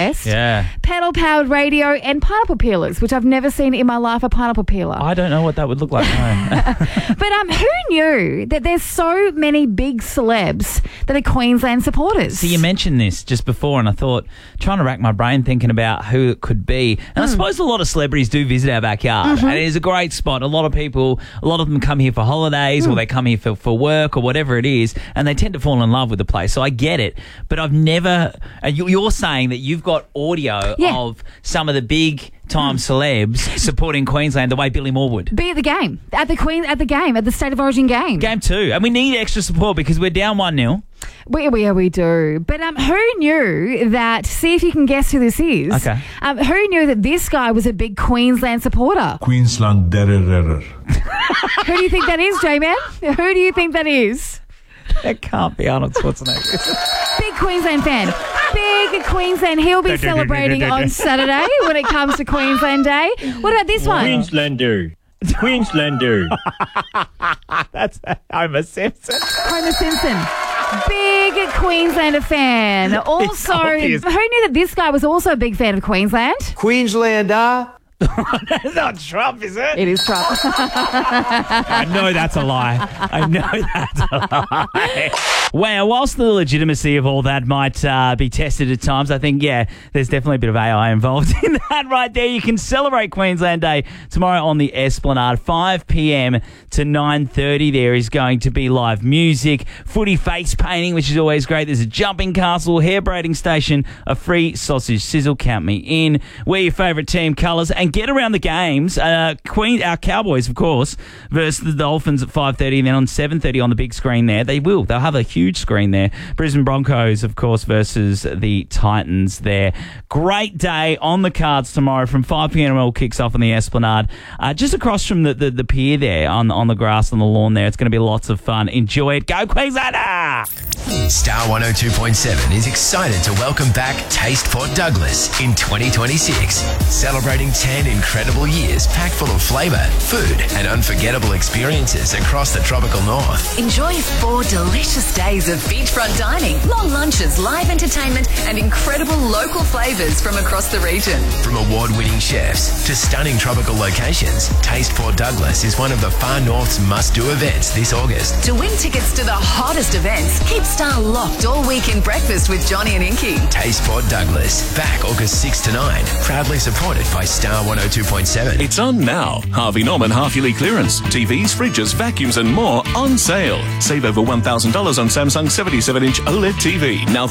Fest. Yeah. Pedal-powered radio and pineapple peelers, which I've never seen in my life, a pineapple peeler. I don't know what that would look like. No. But who knew that there's so many big celebs that are Queensland supporters? So you mentioned this just before, and I thought, trying to rack my brain thinking about who it could be. And I suppose a lot of celebrities do visit our backyard, and it is a great spot. A lot of them come here for holidays, or they come here for work or whatever it is, and they tend to fall in love with the place. So I get it, but I've never. And you're saying that you've got audio of some of the big time celebs supporting Queensland the way Billy Moore would. Be at the game, at the State of Origin game. Game 2. And we need extra support because we're down 1-0. We do. But who knew that, see if you can guess who this is. Okay. Who knew that this guy was a big Queensland supporter? Queensland Derrer. Who do you think that is, J-Man? Who do you think that is? That can't be Arnold Schwarzenegger. Big Queensland fan. Big Queensland. He'll be celebrating on Saturday when it comes to Queensland Day. What about this one? Queenslander. That's Homer Simpson. Homer Simpson. Big Queenslander fan. Also, who obvious. knew that this guy was also a big fan of Queensland? Queenslander. That's not Trump, is it? It is Trump. I know that's a lie. Well, whilst the legitimacy of all that might be tested at times, I think, there's definitely a bit of AI involved in that right there. You can celebrate Queensland Day tomorrow on the Esplanade, 5 p.m. to 9:30. There is going to be live music, footy face painting, which is always great. There's a jumping castle, hair braiding station, a free sausage sizzle. Count me in. Wear your favourite team colours and get around the games. Our Cowboys, of course, versus the Dolphins at 5:30, and then on 7:30 on the big screen there. They'll have a huge screen there. Brisbane Broncos, of course, versus the Titans there. Great day on the cards tomorrow from 5 p.m. It all kicks off on the Esplanade. Just across from the pier there on the grass on the lawn there. It's going to be lots of fun. Enjoy it. Go Queenslander! Star 102.7 is excited to welcome back Taste Port Douglas in 2026. Celebrating 10 incredible years packed full of flavour, food and unforgettable experiences across the tropical north. Enjoy 4 delicious days of beachfront dining, long lunches, live entertainment and incredible local flavours from across the region. From award-winning chefs to stunning tropical locations, Taste Port Douglas is one of the Far North's must-do events this August. To win tickets to the hottest events, keep Star locked all week in breakfast with Johnny and Inky. Taste Port Douglas, back August 6 to 9, proudly supported by Star 102.7. It's on now. Harvey Norman half-yearly clearance. TVs, fridges, vacuums and more on sale. Save over $1,000 on Samsung 77-inch OLED TV, now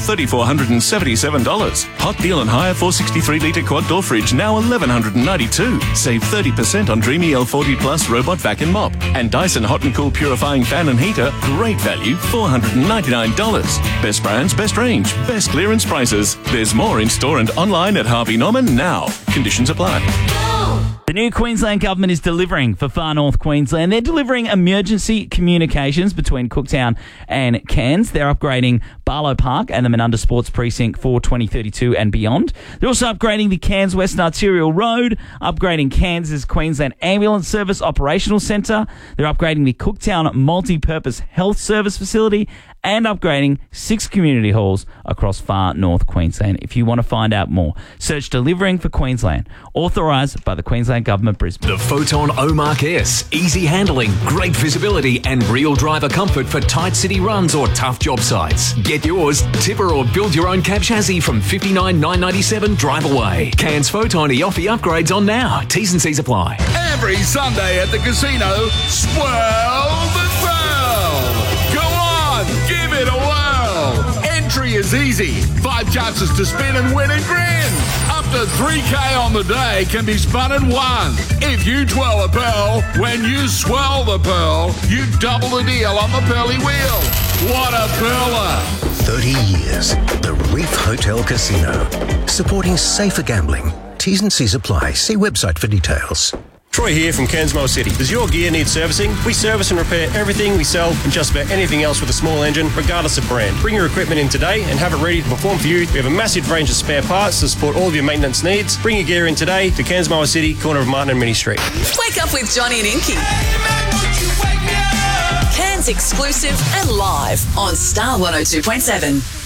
$3,477. Hot deal on hire 463-litre quad-door fridge, now $1,192. Save 30% on Dreamy L40 Plus robot vacuum mop. And Dyson Hot and Cool purifying fan and heater, great value, $499. Best brands, best range, best clearance prices. There's more in store and online at Harvey Norman now. Conditions apply. The new Queensland government is delivering for Far North Queensland. They're delivering emergency communications between Cooktown and Cairns. They're upgrading Barlow Park and the Menunda Sports Precinct for 2032 and beyond. They're also upgrading the Cairns Western Arterial Road, upgrading Cairns' Queensland Ambulance Service Operational Centre. They're upgrading the Cooktown Multi-Purpose Health Service Facility and upgrading 6 community halls across Far North Queensland. If you want to find out more, search Delivering for Queensland, authorised by the Queensland Government, Brisbane. The Photon Omark S. Easy handling, great visibility and real driver comfort for tight city runs or tough job sites. Get yours, tipper or build your own cab chassis from $59,997 drive away. Cairns Photon EOFI upgrades on now. T's and C's apply. Every Sunday at the casino, swirl the swirl. Go on, give it a whirl. Entry is easy. 5 chances to spin and win a grin. Up to $3,000 on the day can be spun and won. If you twirl a pearl, when you swirl the pearl, you double the deal on the pearly wheel. What a pearler! 30 years. The Reef Hotel Casino. Supporting safer gambling. T's and C's apply. See website for details. Troy here from Cairns City. Does your gear need servicing? We service and repair everything we sell and just about anything else with a small engine, regardless of brand. Bring your equipment in today and have it ready to perform for you. We have a massive range of spare parts to support all of your maintenance needs. Bring your gear in today to Cairns City, corner of Martin and Minnie Street. Wake up with Johnny and Inky. Cairns exclusive and live on Star 102.7.